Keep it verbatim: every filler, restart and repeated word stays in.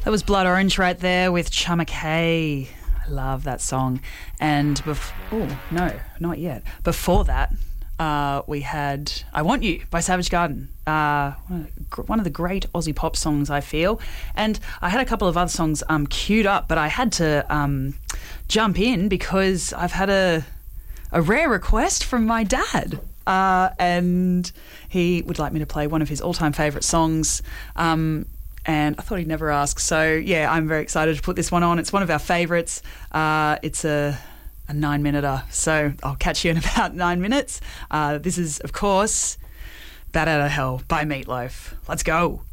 That was Blood Orange right there with Chumma K. I love that song. And bef- oh no, not yet. Before that, uh, we had "I Want You" by Savage Garden. Uh, one of the great Aussie pop songs, I feel. And I had a couple of other songs um, queued up, but I had to um, jump in because I've had a a rare request from my dad. Uh, and he would like me to play one of his all-time favourite songs. Um, and I thought he'd never ask. So, yeah, I'm very excited to put this one on. It's one of our favourites. Uh, it's a, a nine-minuter. So I'll catch you in about nine minutes. Uh, this is, of course, Bat Out of Hell by Meatloaf. Let's go.